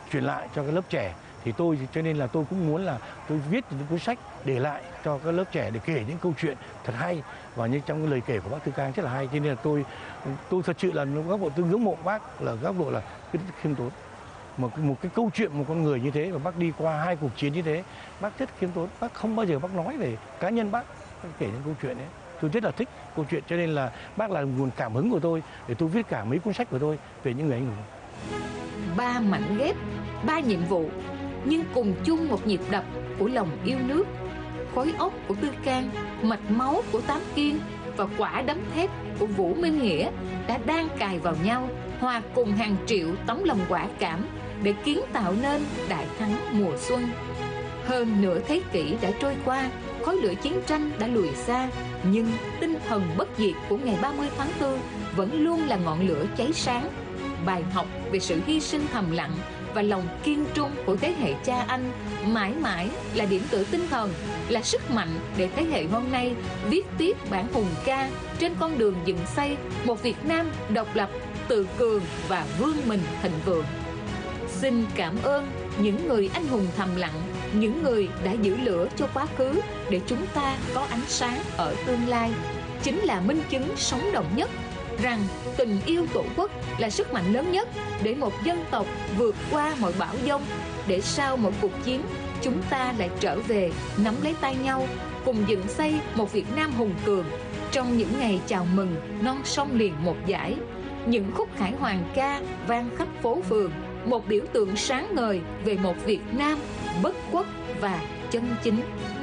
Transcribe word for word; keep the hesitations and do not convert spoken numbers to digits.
truyền lại cho các lớp trẻ. Thì tôi cho nên là tôi cũng muốn là tôi viết những cuốn sách để lại cho các lớp trẻ để kể những câu chuyện thật hay, và như trong cái lời kể của bác Tư Cang rất là hay. Cho nên là tôi tôi thật sự là góc độ tôi ngưỡng mộ bác là góc độ là khiêm tốn. Một một cái câu chuyện một con người như thế, và bác đi qua hai cuộc chiến như thế, bác rất khiêm tốn, bác không bao giờ bác nói về cá nhân bác, bác kể những câu chuyện ấy. Tôi rất là thích câu chuyện, cho nên là bác là nguồn cảm hứng của tôi để tôi viết cả mấy cuốn sách của tôi về những người anh hùng. Ba mảnh ghép, ba nhiệm vụ, nhưng cùng chung một nhịp đập của lòng yêu nước. Khối óc của Tư Cang, mạch máu của Tám Kiên và quả đấm thép của Vũ Minh Nghĩa đã đan cài vào nhau, hòa cùng hàng triệu tấm lòng quả cảm để kiến tạo nên đại thắng mùa xuân. Hơn nửa thế kỷ đã trôi qua, khói lửa chiến tranh đã lùi xa, nhưng tinh thần bất diệt của ngày ba mươi tháng tư vẫn luôn là ngọn lửa cháy sáng. Bài học về sự hy sinh thầm lặng và lòng kiên trung của thế hệ cha anh mãi mãi là điểm tựa tinh thần, là sức mạnh để thế hệ hôm nay viết tiếp bản hùng ca trên con đường dựng xây một Việt Nam độc lập, tự cường và vươn mình thịnh vượng. Xin cảm ơn những người anh hùng thầm lặng, những người đã giữ lửa cho quá khứ để chúng ta có ánh sáng ở tương lai. Chính là minh chứng sống động nhất rằng tình yêu tổ quốc là sức mạnh lớn nhất để một dân tộc vượt qua mọi bão giông, để sau một cuộc chiến chúng ta lại trở về nắm lấy tay nhau, cùng dựng xây một Việt Nam hùng cường. Trong những ngày chào mừng non sông liền một dải, những khúc khải hoàn ca vang khắp phố phường, một biểu tượng sáng ngời về một Việt Nam bất khuất và chân chính.